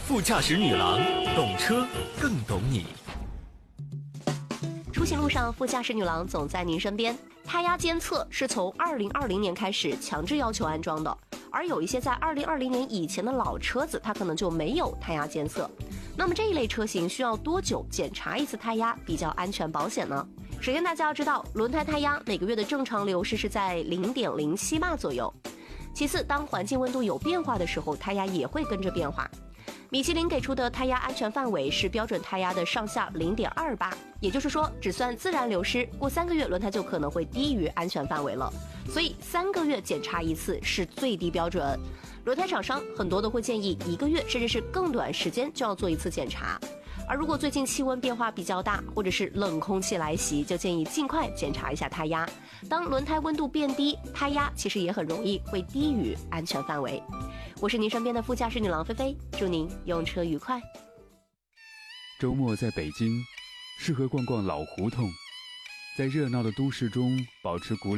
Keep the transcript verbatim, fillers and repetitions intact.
副驾驶女郎，懂车更懂你。 出行路上，副驾驶女郎总在您身边。胎压监测是从二零二零年开始强制要求安装的，而有一些在二零二零年以前的老车子，它可能就没有胎压监测。那么这一类车型需要多久检查一次胎压比较安全保险呢？首先大家要知道，轮胎胎压每个月的正常流失是在 零点零七 巴左右。其次，当环境温度有变化的时候，胎压也会跟着变化。米其林给出的胎压安全范围是标准胎压的上下 零点二八，也就是说只算自然流失，过三个月轮胎就可能会低于安全范围了。所以三个月检查一次是最低标准。轮胎厂商很多都会建议一个月甚至是更短时间就要做一次检查。而如果最近气温变化比较大，或者是冷空气来袭，就建议尽快检查一下胎压。当轮胎温度变低，胎压其实也很容易会低于安全范围。我是您身边的副驾驶女郎菲菲，祝您用车愉快。 周末在北京，适合逛逛老胡同，在热闹的都市中保持古